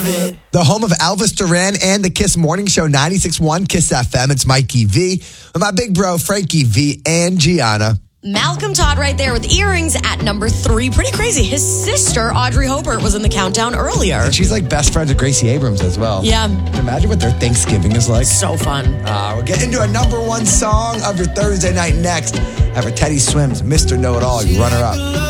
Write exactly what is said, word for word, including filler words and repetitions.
it. The home of Elvis Duran and the Kiss Morning Show, ninety-six point one Kiss F M. It's Mikey V with my big bro, Frankie V and Gianna. Malcolm Todd right there with Earrings at number three. Pretty crazy. His sister, Audrey Hobart, was in the countdown earlier. And she's like best friends with Gracie Abrams as well. Yeah. Imagine what their Thanksgiving is like. So fun. Uh, we'll get into a number one song of your Thursday night next. Have a Teddy Swims, Mister Know-It-All, you runner-up.